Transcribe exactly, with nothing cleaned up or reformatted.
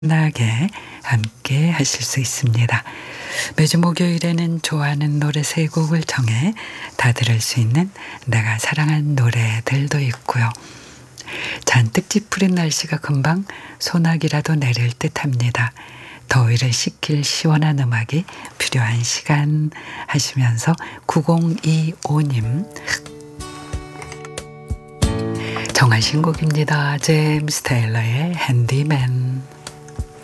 편하게 함께 하실 수 있습니다. 매주 목요일에는 좋아하는 노래 세 곡을 정해 다 들을 수 있는 내가 사랑한 노래들도 있고요. 잔뜩 찌푸린 날씨가 금방 소나기라도 내릴 듯 합니다. 더위를 식힐 시원한 음악이 필요한 시간 하시면서 구공이오 님 정하신 곡입니다. 제임스 테일러의 핸디맨.